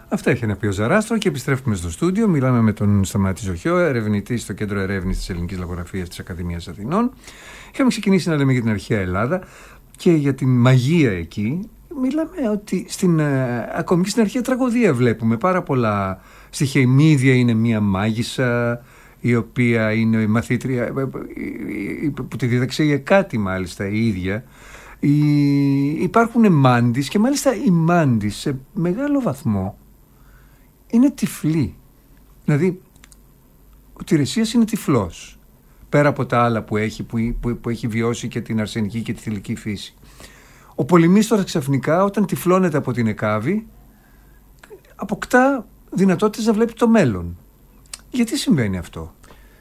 Αυτά είχε να πει ο Ζαράστρο και επιστρέφουμε στο στούντιο. Μιλάμε με τον Σταμάτη Ζοχιό, ερευνητή στο Κέντρο Ερεύνησης της Ελληνικής Λογογραφίας της Ακαδημίας Αθηνών. Είχαμε ξεκινήσει να λέμε για την αρχαία Ελλάδα και για την μαγεία εκεί. Μιλάμε ότι ακόμη και στην αρχαία τραγωδία βλέπουμε πάρα πολλά στοιχεία. Η Μύδια είναι μία μάγισσα, η οποία είναι η μαθήτρια που τη δίδαξε για κάτι μάλιστα η ίδια. Υπάρχουν μάντις και μάλιστα οι μάντις σε μεγάλο βαθμό είναι τυφλοί. Δηλαδή ο Tiresias είναι τυφλός, πέρα από τα άλλα που έχει βιώσει και την αρσενική και τη θηλυκή φύση. Ο Πολυμίστορας ξαφνικά, όταν τυφλώνεται από την Εκάβη, αποκτά δυνατότητες να βλέπει το μέλλον. Γιατί συμβαίνει αυτό?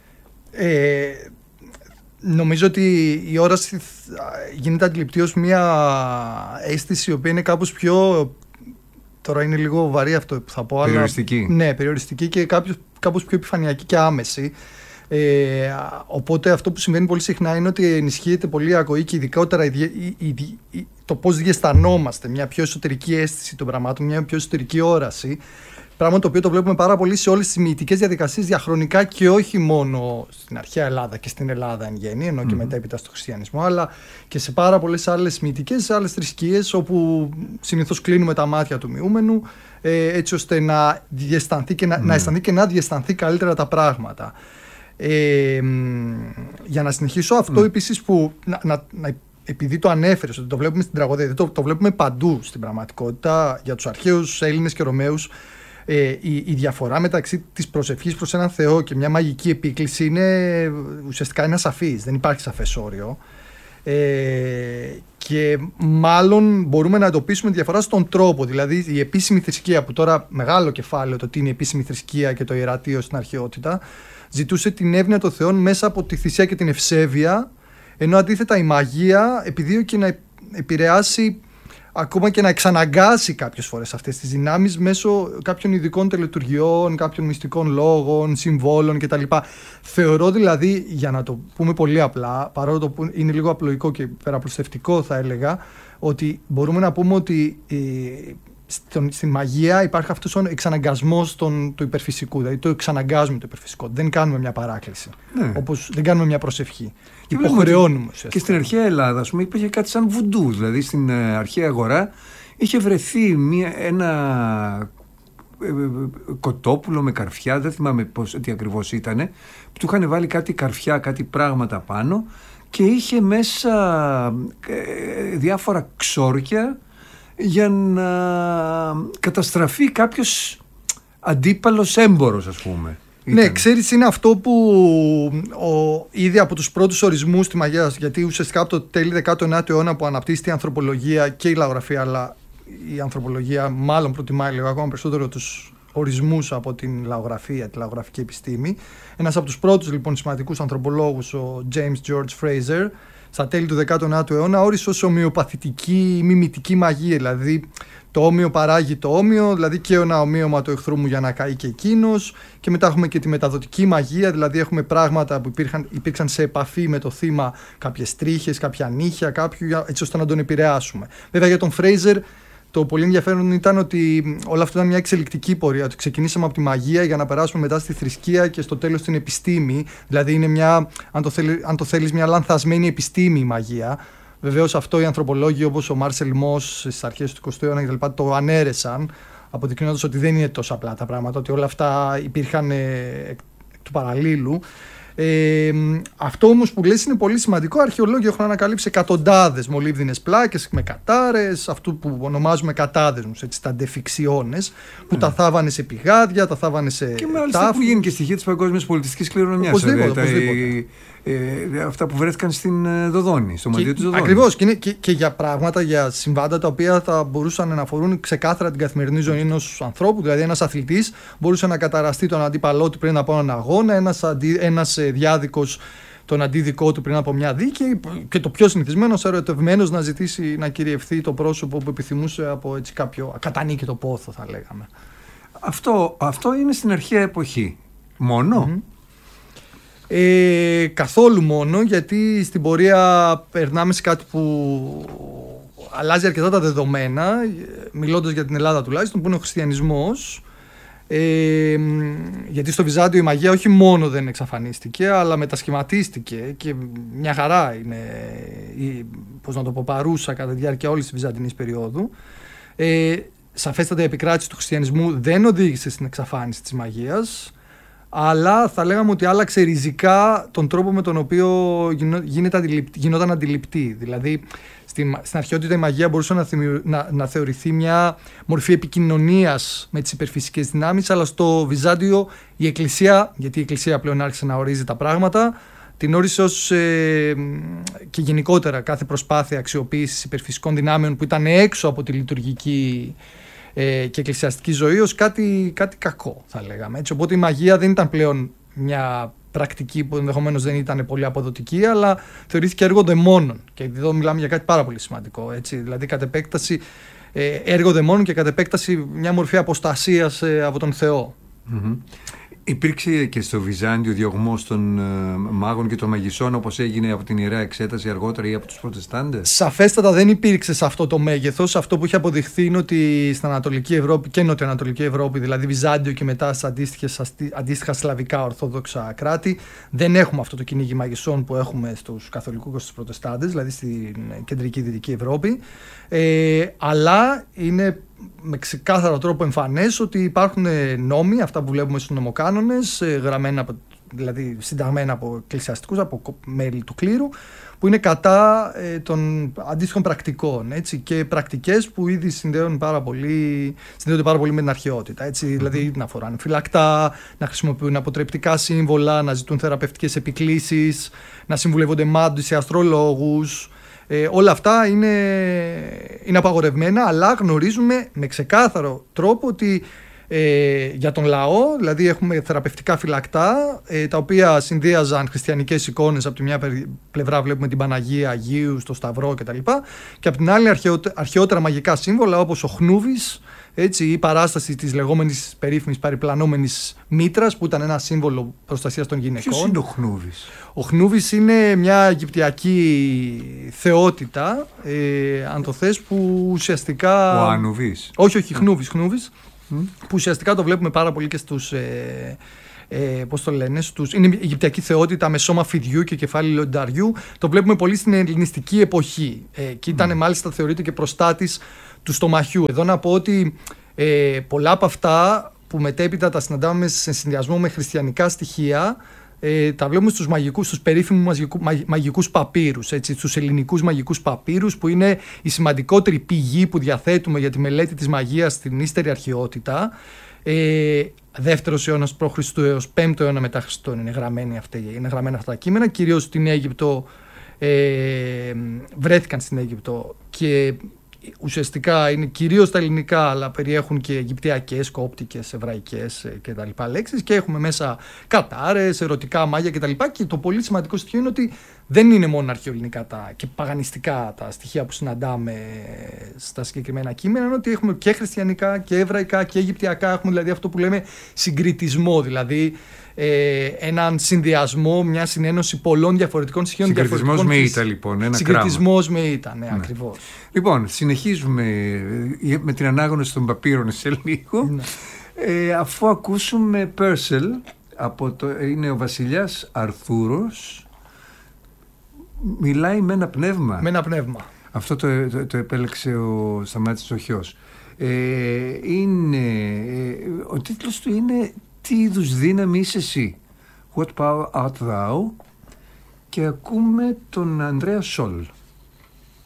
Νομίζω ότι η όραση γίνεται αντιληπτή ως μια αίσθηση η οποία είναι κάπως πιο... Τώρα είναι λίγο βαρύ αυτό που θα πω. Περιοριστική. Αλλά, ναι, περιοριστική και κάπως πιο επιφανειακή και άμεση. Οπότε αυτό που συμβαίνει πολύ συχνά είναι ότι ενισχύεται πολύ η ακοή και ειδικότερα το πώς διαισθανόμαστε, μια πιο εσωτερική αίσθηση των πραγμάτων, μια πιο εσωτερική όραση. Πράγμα το οποίο το βλέπουμε πάρα πολύ σε όλες τις μυητικές διαδικασίες διαχρονικά και όχι μόνο στην αρχαία Ελλάδα και στην Ελλάδα εν γέννη, ενώ και μετέπειτα στο χριστιανισμό, αλλά και σε πάρα πολλές άλλες μυητικές, σε άλλες θρησκείες, όπου συνήθως κλείνουμε τα μάτια του μοιούμενου, έτσι ώστε να διαισθανθεί και να αισθανθεί και να διαισθανθεί καλύτερα τα πράγματα. Για να συνεχίσω αυτό επίσης που επειδή το ανέφερες ότι το βλέπουμε στην τραγωδία, το βλέπουμε παντού στην πραγματικότητα για τους αρχαίους Έλληνες και Ρωμαίους. Η διαφορά μεταξύ της προσευχής προς έναν Θεό και μια μαγική επίκληση είναι ουσιαστικά είναι ασαφής, δεν υπάρχει σαφές όριο, και μάλλον μπορούμε να εντοπίσουμε τη διαφορά στον τρόπο. Δηλαδή η επίσημη θρησκεία, που τώρα μεγάλο κεφάλαιο το τι είναι η επίσημη θρησκεία και το ιερατείο στην αρχαιότητα, ζητούσε την εύνοια των θεών μέσα από τη θυσία και την ευσέβεια, ενώ αντίθετα η μαγεία επιδίωκε να επηρεάσει, ακόμα και να εξαναγκάσει κάποιες φορές αυτές τις δυνάμεις μέσω κάποιων ειδικών τελετουργιών, κάποιων μυστικών λόγων, συμβόλων κτλ. Θεωρώ δηλαδή, για να το πούμε πολύ απλά, παρόλο που είναι λίγο απλοϊκό και υπεραπλουστευτικό θα έλεγα, ότι μπορούμε να πούμε ότι στην μαγεία υπάρχει αυτός ο εξαναγκασμός του υπερφυσικού. Δηλαδή το εξαναγκάζουμε το υπερφυσικό. Δεν κάνουμε μια παράκληση. Ναι. Όπως δεν κάνουμε μια προσευχή. Υποχρεώνουμε ουσιαστικά. Και στην αρχαία Ελλάδα, ας πούμε, υπήρχε κάτι σαν βουντού. Δηλαδή στην αρχαία αγορά είχε βρεθεί ένα κοτόπουλο με καρφιά, δεν θυμάμαι τι ακριβώς ήτανε, που του είχαν βάλει κάτι καρφιά, κάτι πράγματα πάνω και είχε μέσα διάφορα ξόρκια για να καταστραφεί κάποιος αντίπαλος έμπορος, ας πούμε. Ναι, ξέρεις, είναι αυτό που ήδη από τους πρώτους ορισμούς στη μαγεία, γιατί ουσιαστικά από το τέλη 19ου αιώνα που αναπτύσσεται η ανθρωπολογία και η λαογραφία, αλλά η ανθρωπολογία μάλλον προτιμάει λίγο ακόμα περισσότερο τους ορισμούς από την λαογραφία, τη λαογραφική επιστήμη. Ένας από τους πρώτους λοιπόν σημαντικούς ανθρωπολόγους, ο James George Fraser, στα τέλη του 19ου αιώνα όρισε ως ομοιοπαθητική ή μιμητική μαγεία. Δηλαδή το όμοιο παράγει το όμοιο, δηλαδή και ένα ομοίωμα του εχθρού μου για να καεί και εκείνος. Και μετά έχουμε και τη μεταδοτική μαγεία, δηλαδή έχουμε πράγματα που υπήρξαν σε επαφή με το θύμα, κάποιες τρίχες, κάποια νύχια, έτσι ώστε να τον επηρεάσουμε. Βέβαια για τον Fraser το πολύ ενδιαφέρον ήταν ότι όλο αυτό ήταν μια εξελικτική πορεία. Ότι ξεκινήσαμε από τη μαγεία για να περάσουμε μετά στη θρησκεία και στο τέλος στην επιστήμη. Δηλαδή είναι μια, αν το θέλεις, μια λανθασμένη επιστήμη η μαγεία. Βεβαίως αυτό οι ανθρωπολόγοι όπως ο Μάρσελ Μος στις αρχές του 20ου αιώνα κλπ. Το ανέρεσαν, αποδεικνύοντας ότι δεν είναι τόσο απλά τα πράγματα, ότι όλα αυτά υπήρχαν εκ του παραλλήλου. Αυτό όμως που λες είναι πολύ σημαντικό. Αρχαιολόγοι έχουν ανακαλύψει εκατοντάδες μολύβδινες πλάκες με κατάρες, αυτού που ονομάζουμε κατάδεσμους, έτσι, τα ντεφιξιώνες, που τα θάβανε σε πηγάδια, τα θάβανε σε και μάλιστα που γίνει και στοιχεία της παγκόσμιας πολιτιστικής κληρονομιάς. Οπωσδήποτε. Αυτά που βρέθηκαν στην Δοδόνη, στο μαντίο της Δοδόνης. Ακριβώς, και για πράγματα, για συμβάντα τα οποία θα μπορούσαν να αφορούν ξεκάθαρα την καθημερινή ζωή ενός ανθρώπου. Δηλαδή ένας αθλητής μπορούσε να καταραστεί τον αντίπαλό του πριν από έναν αγώνα, ένας διάδικος τον αντίδικό του πριν από μια δίκη, και το πιο συνηθισμένος ερωτευμένος να ζητήσει να κυριευθεί το πρόσωπο που επιθυμούσε από έτσι κάποιο ακατανίκητο πόθο, θα λέγαμε. Αυτό είναι στην αρχαία εποχή μόνο. Καθόλου μόνο, γιατί στην πορεία περνάμε σε κάτι που αλλάζει αρκετά τα δεδομένα. μιλώντας για την Ελλάδα τουλάχιστον, που είναι ο χριστιανισμός. Γιατί στο Βυζάντιο η μαγεία όχι μόνο δεν εξαφανίστηκε, αλλά μετασχηματίστηκε και μια χαρά είναι, πώς να το πω, παρούσα κατά τη διάρκεια όλης της βυζαντινής περίοδου. Σαφέστατα η επικράτηση του χριστιανισμού δεν οδήγησε στην εξαφάνιση της μαγείας, αλλά θα λέγαμε ότι άλλαξε ριζικά τον τρόπο με τον οποίο γινόταν αντιληπτή. Δηλαδή, στην αρχαιότητα η μαγεία μπορούσε να θεωρηθεί μια μορφή επικοινωνίας με τις υπερφυσικές δυνάμεις, αλλά στο Βυζάντιο η Εκκλησία, γιατί η Εκκλησία πλέον άρχισε να ορίζει τα πράγματα, την όρισε ως και γενικότερα κάθε προσπάθεια αξιοποίησης υπερφυσικών δυνάμεων που ήταν έξω από τη λειτουργική και εκκλησιαστική ζωή ως κάτι κακό, θα λέγαμε. Έτσι, οπότε η μαγεία δεν ήταν πλέον μια πρακτική που ενδεχομένως δεν ήταν πολύ αποδοτική, αλλά θεωρήθηκε έργο δαιμόνων. Και εδώ μιλάμε για κάτι πάρα πολύ σημαντικό. Έτσι. Δηλαδή, κατ' επέκταση, έργο δαιμόνων και κατ' επέκταση μια μορφή αποστασίας από τον Θεό. Mm-hmm. Υπήρξε και στο Βυζάντιο διωγμός των μάγων και των μαγισσών, όπως έγινε από την Ιερά Εξέταση αργότερα ή από τους Προτεστάντες? Σαφέστατα δεν υπήρξε σε αυτό το μέγεθος. Αυτό που είχε αποδειχθεί είναι ότι στην Ανατολική Ευρώπη και Νοτιοανατολική Ευρώπη, δηλαδή Βυζάντιο και μετά στις αντίστοιχα σλαβικά ορθόδοξα κράτη, δεν έχουμε αυτό το κυνήγι μαγισσών που έχουμε στους Καθολικούς και στους Προτεστάντες, δηλαδή στην κεντρική Δυτική Ευρώπη. Αλλά είναι με ξεκάθαρο τρόπο εμφανές ότι υπάρχουν νόμοι, αυτά που βλέπουμε στους νομοκάνονες, δηλαδή συνταγμένα από εκκλησιαστικούς, από μέλη του κλήρου, που είναι κατά των αντίστοιχων πρακτικών, έτσι, και πρακτικές που ήδη συνδέονται πάρα πολύ με την αρχαιότητα. Έτσι, δηλαδή να φοράνε φυλακτά, να χρησιμοποιούν αποτρεπτικά σύμβολα, να ζητούν θεραπευτικές επικλήσεις, να συμβουλεύονται μάντους ή αστρολόγους. Όλα αυτά είναι απαγορευμένα, αλλά γνωρίζουμε με ξεκάθαρο τρόπο ότι για τον λαό, δηλαδή έχουμε θεραπευτικά φυλακτά, τα οποία συνδύαζαν χριστιανικές εικόνες. Από τη μια πλευρά βλέπουμε την Παναγία, Αγίου, στο Σταυρό κτλ. Και από την άλλη αρχαιότερα μαγικά σύμβολα, όπως ο Χνούβης, έτσι, η παράσταση της λεγόμενης περίφημης παριπλανόμενης μήτρας, που ήταν ένα σύμβολο προστασίας των γυναικών. Ποιος είναι ο Χνούβης? Ο Χνούβης είναι μια Αιγυπτιακή θεότητα, αν το θες, που ουσιαστικά... Ο Ανουβής? Όχι, Χνούβης, που ουσιαστικά το βλέπουμε πάρα πολύ και στους... πώς το λένε, είναι η Αιγυπτιακή θεότητα με σώμα φιδιού και κεφάλι λιονταριού. Το βλέπουμε πολύ στην ελληνιστική εποχή και ήταν μάλιστα, θεωρείται, και προστάτης του στομαχιού. Εδώ να πω ότι πολλά από αυτά που μετέπειτα τα συναντάμε σε συνδυασμό με χριστιανικά στοιχεία, τα βλέπουμε στους περίφημους μαγικούς παπύρους, στους ελληνικούς μαγικούς παπύρους, που είναι η σημαντικότερη πηγή που διαθέτουμε για τη μελέτη της μαγείας στην ύστερη αρχαιότητα. Δεύτερος αιώνας π.Χ. έως 5ο αιώνα μετά Χριστό είναι γραμμένα αυτά τα κείμενα. Κυρίως στην Αίγυπτο, βρέθηκαν στην Αίγυπτο και ουσιαστικά είναι κυρίως τα ελληνικά, αλλά περιέχουν και αιγυπτιακές, κόπτικες, εβραϊκές κτλ. Λέξεις, και έχουμε μέσα κατάρες, ερωτικά μάγια κτλ. Και το πολύ σημαντικό στοιχείο είναι ότι δεν είναι μόνο αρχαιοελληνικά και παγανιστικά τα στοιχεία που συναντάμε στα συγκεκριμένα κείμενα, είναι ότι έχουμε και χριστιανικά και εβραϊκά και αιγυπτιακά. Έχουμε δηλαδή αυτό που λέμε συγκριτισμό, δηλαδή έναν συνδυασμό, μια συνένωση πολλών διαφορετικών στοιχείων. Συγκριτισμός με ήττα, λοιπόν. Συγκριτισμός με ήττα, ναι, ακριβώς. Λοιπόν, συνεχίζουμε με την ανάγνωση των παπύρων σε λίγο. Ναι. Αφού ακούσουμε Purcell, είναι ο βασιλιάς Αρθούρος, μιλάει με ένα πνεύμα. Με ένα πνεύμα. Αυτό το επέλεξε ο Σταμάτης Ζοχιός. Ο τίτλος του είναι «Τι είδους δύναμη είσαι εσύ?» What power art thou? Και ακούμε τον Ανδρέα Σόλ.